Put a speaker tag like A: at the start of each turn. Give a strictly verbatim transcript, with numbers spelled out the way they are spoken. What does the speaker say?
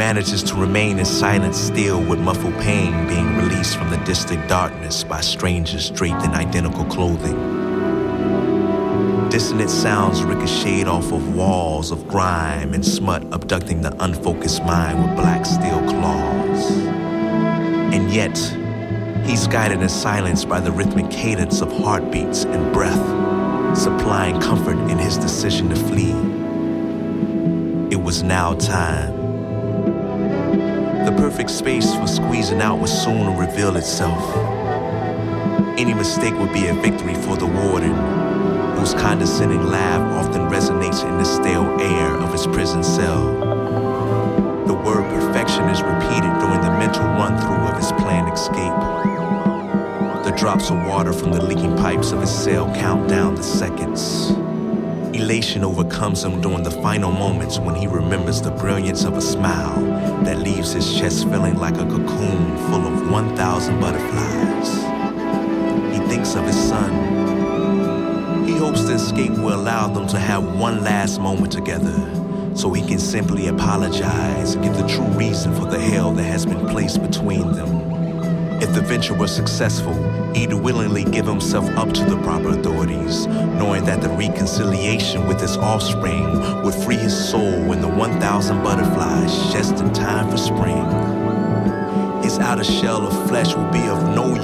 A: manages to remain in silence still with muffled pain being released from the distant darkness by strangers draped in identical clothing. Dissonant sounds ricocheted off of walls of grime and smut, abducting the unfocused mind with black steel claws. And yet, he's guided in silence by the rhythmic cadence of heartbeats and breath, supplying comfort in his decision to flee. It was now time. The perfect space for squeezing out would soon reveal itself. Any mistake would be a victory for the warden, whose condescending laugh often resonates in the stale air of his prison cell. The word perfection is repeated during the mental run-through of his planned escape. The drops of water from the leaking pipes of his cell count down the seconds. Elation overcomes him during the final moments when he remembers the brilliance of a smile that leaves his chest feeling like a cocoon full of one thousand butterflies. He thinks of his son. He hopes the escape will allow them to have one last moment together, so he can simply apologize and give the true reason for the hell that has been placed between them. If the venture was successful, he'd willingly give himself up to the proper authorities, knowing that the reconciliation with his offspring would free his soul when the one thousand butterflies just in time for spring. His outer shell of flesh will be of no